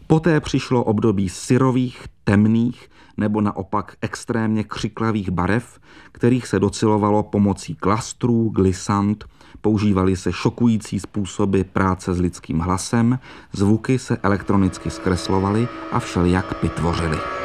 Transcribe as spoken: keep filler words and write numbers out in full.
Poté přišlo období syrových, temných nebo naopak extrémně křiklavých barev, kterých se docilovalo pomocí klastrů, glissant, používaly se šokující způsoby práce s lidským hlasem, zvuky se elektronicky zkreslovaly a všelijak pitvořily.